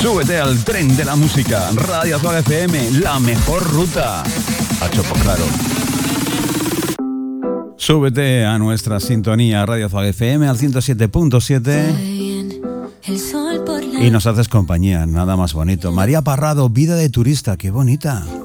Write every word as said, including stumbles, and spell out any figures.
Súbete al tren de la música. Radio Azul F M, la mejor ruta. A Chopo, claro. Súbete a nuestra sintonía Radio Azul F M al ciento siete punto siete y nos haces compañía, nada más bonito. María Parrado, Vida de turista, qué bonita.